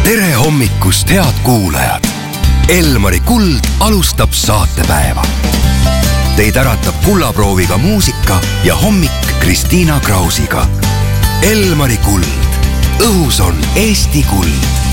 tere hommikust, head kuulajad! Elmari Kuld alustab saatepäeva. Teid äratab kullaprooviga muusika ja hommik Kristiina Krausiga. Elmari Kuld. Õhus on Eesti kuld.